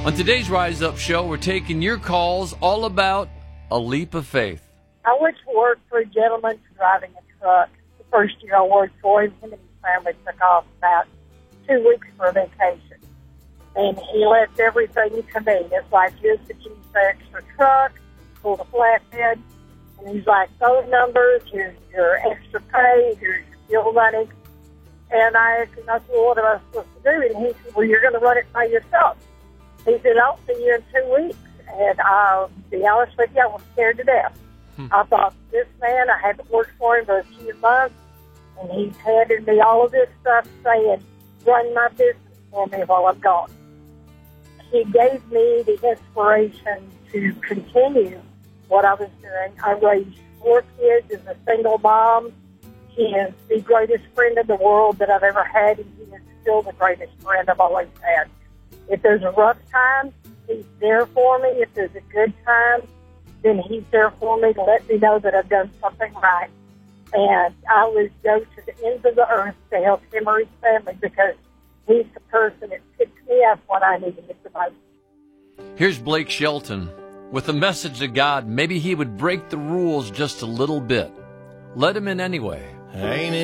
On today's Rise Up show, we're taking your calls all about a leap of faith. I went to work for a gentleman driving a truck. The first year I worked for him, him and his family took off about 2 weeks for a vacation. And he left everything to me. It's like, here's the keys for extra truck, pull the flatbed. And he's like, those numbers, here's your extra pay, here's your fuel money. And I asked him, I said, well, what am I supposed to do? And he said, well, you're going to run it by yourself. He said, I'll see you in 2 weeks. And I'll be honest with you, I was scared to death. I thought, this man, I haven't worked for him for a few months, and he's handed me all of this stuff saying, run my business for me while I'm gone. He gave me the inspiration to continue what I was doing. I raised 4 kids as a single mom. He is the greatest friend in the world that I've ever had, and he is still the greatest friend I've always had. If there's a rough time, he's there for me. If there's a good time, then he's there for me to let me know that I've done something right. And I would go to the ends of the earth to help him or his family because he's the person that picked me up when I needed it the most. Here's Blake Shelton with a message to God. Maybe he would break the rules just a little bit. Let him in anyway. Ain't it